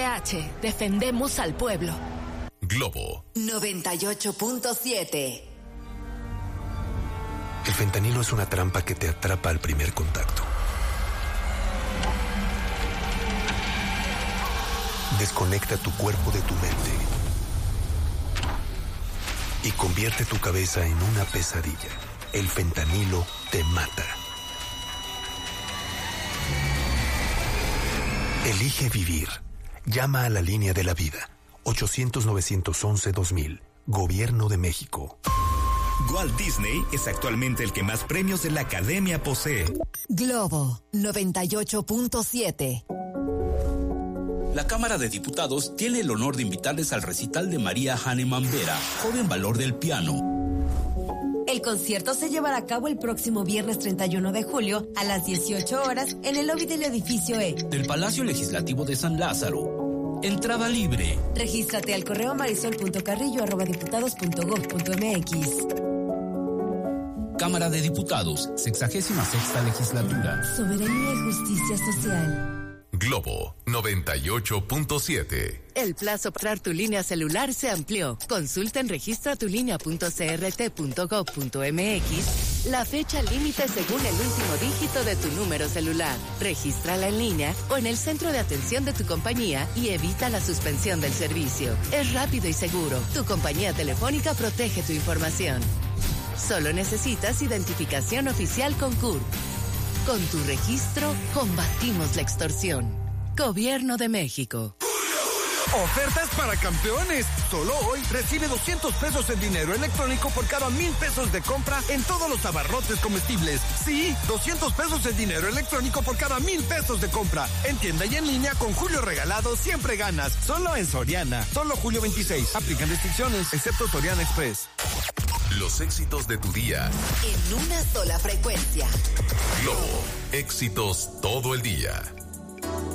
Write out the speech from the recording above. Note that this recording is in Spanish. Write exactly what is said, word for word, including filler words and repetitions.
H, defendemos al pueblo. Globo noventa y ocho punto siete. El fentanilo es una trampa que te atrapa al primer contacto. Desconecta tu cuerpo de tu mente y convierte tu cabeza en una pesadilla. El fentanilo te mata. Elige vivir. Llama a la línea de la vida. ochocientos, novecientos once, dos mil. Gobierno de México. Walt Disney es actualmente el que más premios de la Academia posee. Globo noventa y ocho punto siete. La Cámara de Diputados tiene el honor de invitarles al recital de María Hahnemann Vera, joven valor del piano. El concierto se llevará a cabo el próximo viernes treinta y uno de julio a las dieciocho horas en el lobby del edificio E del Palacio Legislativo de San Lázaro. Entrada libre. Regístrate al correo marisol punto carrillo arroba diputados punto gob punto mx. Cámara de Diputados, sexagésima sexta legislatura. Soberanía y justicia social. Globo noventa y ocho punto siete. El plazo para tu línea celular se amplió. Consulta en registra tu línea punto c r t punto gob punto m x la fecha límite según el último dígito de tu número celular. Regístrala en línea o en el centro de atención de tu compañía y evita la suspensión del servicio. Es rápido y seguro. Tu compañía telefónica protege tu información. Solo necesitas identificación oficial con C U R P. Con tu registro, combatimos la extorsión. Gobierno de México. Ofertas para campeones. Solo hoy recibe doscientos pesos en dinero electrónico por cada mil pesos de compra en todos los abarrotes comestibles. Sí, doscientos pesos en dinero electrónico por cada mil pesos de compra. En tienda y en línea con Julio Regalado siempre ganas. Solo en Soriana. Solo julio veintiséis. Aplican restricciones, excepto Soriana Express. Los éxitos de tu día. En una sola frecuencia. Globo. Éxitos todo el día.